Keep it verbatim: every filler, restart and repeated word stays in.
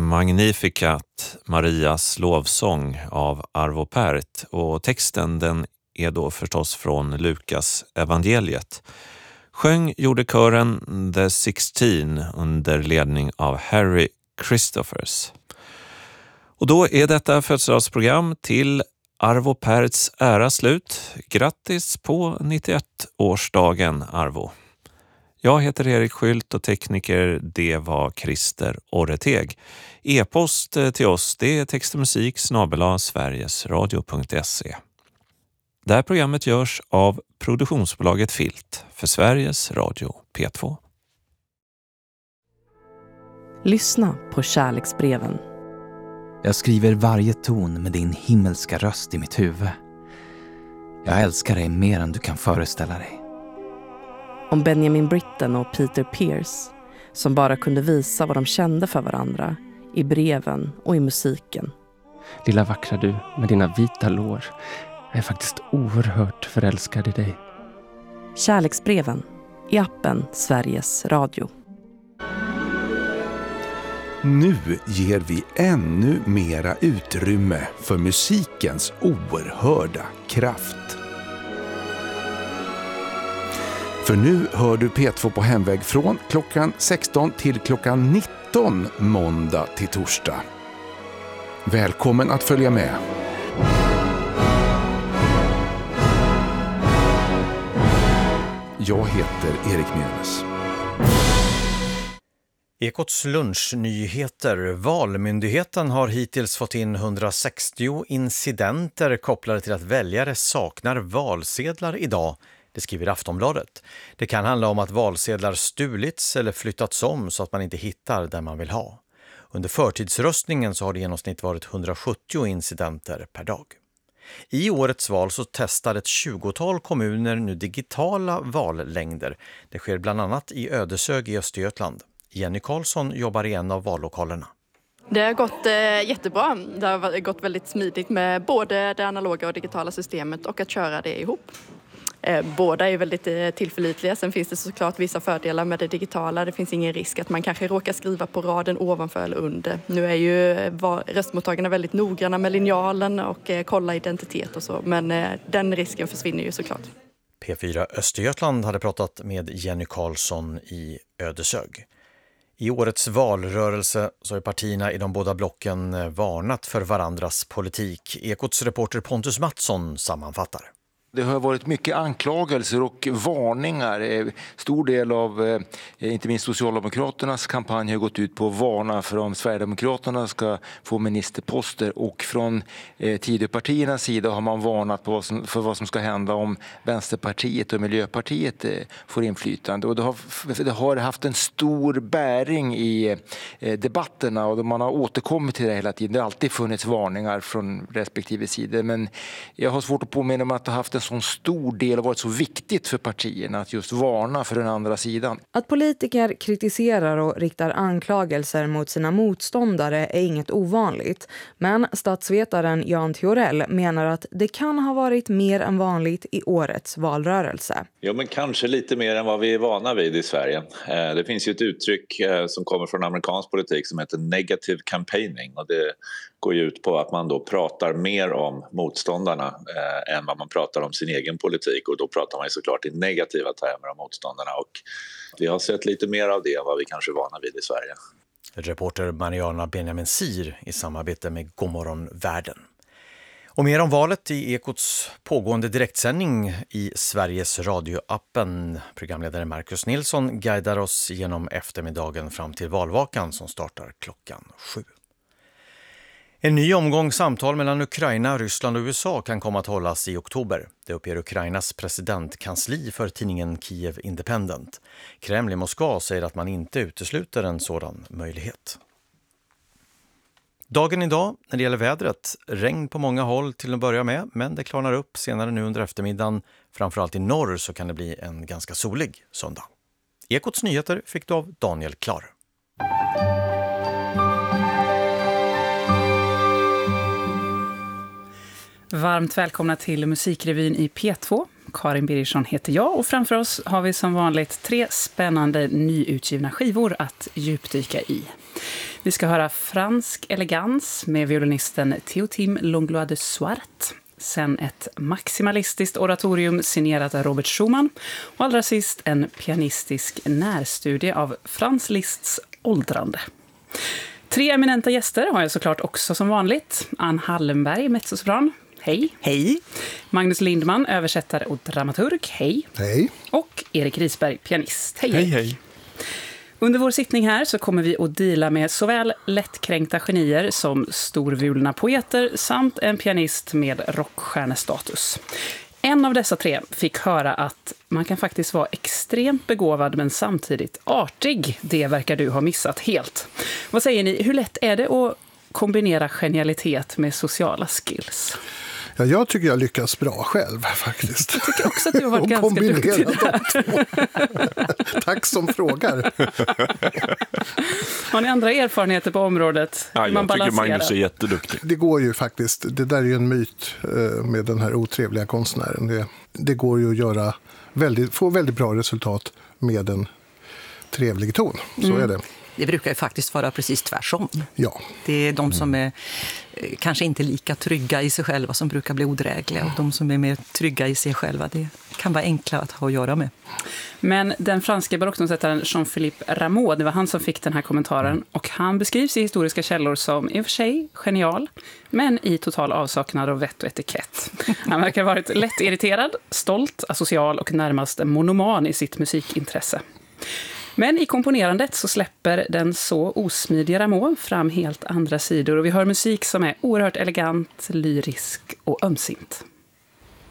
Magnificat, Marias lovsång av Arvo Pärt, och texten den är då förstås från Lukas evangeliet. Sjöng gjorde kören The Sixteen under ledning av Harry Christophers. Och då är detta födelsedagsprogram till Arvo Pärts ära slut. Grattis på nittioett-årsdagen, Arvo. Jag heter Erik Skylt och tekniker det var Christer Orreteg. E-post till oss det är textmusik snabel-a sverigesradio punkt se. Det här programmet görs av produktionsbolaget Filt för Sveriges Radio P två. Lyssna på kärleksbreven. Jag skriver varje ton med din himmelska röst i mitt huvud. Jag älskar dig mer än du kan föreställa dig. Om Benjamin Britten och Peter Pierce som bara kunde visa vad de kände för varandra i breven och i musiken. Lilla vackra du med dina vita lår. Jag är faktiskt oerhört förälskad i dig. Kärleksbreven i appen Sveriges Radio. Nu ger vi ännu mera utrymme för musikens oerhörda kraft. För nu hör du P två på hemväg från klockan sexton till klockan nitton måndag till torsdag. Välkommen att följa med. Jag heter Erik Mjönes. Ekots lunchnyheter. Valmyndigheten har hittills fått in hundrasextio incidenter kopplade till att väljare saknar valsedlar idag. Det skriver Aftonbladet. Det kan handla om att valsedlar stulits eller flyttats om så att man inte hittar där man vill ha. Under förtidsröstningen så har det i genomsnitt varit hundrasjuttio incidenter per dag. I årets val så testar ett tjugotal kommuner nu digitala vallängder. Det sker bland annat i Ödeshög i Östergötland. Jenny Karlsson jobbar i en av vallokalerna. Det har gått eh, jättebra. Det har gått väldigt smidigt med både det analoga och digitala systemet och att köra det ihop. Eh, båda är väldigt eh, tillförlitliga. Sen finns det såklart vissa fördelar med det digitala. Det finns ingen risk att man kanske råkar skriva på raden ovanför eller under. Nu är ju eh, röstmottagarna väldigt noggranna med linjalen och eh, kolla identitet och så. Men eh, den risken försvinner ju såklart. P fyra Östergötland hade pratat med Jenny Karlsson i Ödeshög. I årets valrörelse så är partierna i de båda blocken varnat för varandras politik. Ekots reporter Pontus Mattsson sammanfattar. Det har varit mycket anklagelser och varningar. Stor del av inte minst Socialdemokraternas kampanj har gått ut på att varna för om Sverigedemokraterna ska få ministerposter. Och från Tidöpartiernas sida har man varnat på vad som, för vad som ska hända om Vänsterpartiet och Miljöpartiet får inflytande. Och det har, det har haft en stor bäring i debatterna och man har återkommit till det hela tiden. Det har alltid funnits varningar från respektive sidor. Men jag har svårt att påminna om att det har haft en sån stor del och varit så viktigt för partierna att just varna för den andra sidan. Att politiker kritiserar och riktar anklagelser mot sina motståndare är inget ovanligt. Men statsvetaren Jan Theorell menar att det kan ha varit mer än vanligt i årets valrörelse. Ja, men kanske lite mer än vad vi är vana vid i Sverige. Det finns ju ett uttryck som kommer från amerikansk politik som heter negative campaigning, och det går ju ut på att man då pratar mer om motståndarna eh, än vad man pratar om sin egen politik, och då pratar man ju såklart i negativa termer om motståndarna, och vi har sett lite mer av det än vad vi kanske är vana vid i Sverige. Reporter Mariana Benjamin Sir i samarbete med Godmorgon Världen. Och mer om valet i Ekots pågående direktsändning i Sveriges radioappen. Programledare Marcus Nilsson guidar oss genom eftermiddagen fram till valvakan som startar klockan sju. En ny omgång samtal mellan Ukraina, Ryssland och U S A kan komma att hållas i oktober. Det uppger Ukrainas presidentkansli för tidningen Kiev Independent. Kreml i Moskva säger att man inte utesluter en sådan möjlighet. Dagen idag när det gäller vädret. Regn på många håll till att börja med, men det klarnar upp senare nu under eftermiddagen. Framförallt i norr så kan det bli en ganska solig söndag. Ekots nyheter fick du av Daniel Klar. Varmt välkomna till Musikrevyn i P två. Karin Birgersson heter jag och framför oss har vi som vanligt tre spännande nyutgivna skivor att djupdyka i. Vi ska höra fransk elegans med violinisten Théotime Langlois de Swart. Sen ett maximalistiskt oratorium signerat av Robert Schumann. Och allra sist en pianistisk närstudie av Franz Liszts åldrande. Tre eminenta gäster har jag såklart också som vanligt. Ann Hallenberg, mezzosopran. Hej. Hej. Magnus Lindman, översättare och dramaturg. Hej. Hej. Och Erik Risberg, pianist. Hej, hej. hej. Under vår sittning här så kommer vi att dela med såväl lättkränkta genier som storvulna poeter samt en pianist med rockstjärnestatus. En av dessa tre fick höra att man kan faktiskt vara extremt begåvad men samtidigt artig. Det verkar du ha missat helt. Vad säger ni? Hur lätt är det att kombinera genialitet med sociala skills? Ja, jag tycker jag lyckas bra själv faktiskt. Jag tycker också att du har varit ganska duktig där. Tack som frågar. Har ni andra erfarenheter på området? Ja, jag man tycker Magnus är jätteduktig. Det går ju faktiskt, det där är ju en myt med den här otrevliga konstnären. Det, det går ju att göra väldigt, få väldigt bra resultat med en trevlig ton. Så mm. är det. Det brukar ju faktiskt vara precis tvärsom. Ja. Det är de som är eh, kanske inte lika trygga i sig själva som brukar bli odrägliga. Och de som är mer trygga i sig själva, det kan vara enklare att ha att göra med. Men den franska barocktonsättaren Jean-Philippe Rameau, det var han som fick den här kommentaren. Och han beskrivs i historiska källor som i och för sig genial, men i total avsaknad av vett och etikett. Han verkar ha varit lätt irriterad, stolt, asocial och närmast monoman i sitt musikintresse. Men i komponerandet så släpper den så osmidiga Rameau fram helt andra sidor och vi hör musik som är oerhört elegant, lyrisk och ömsint.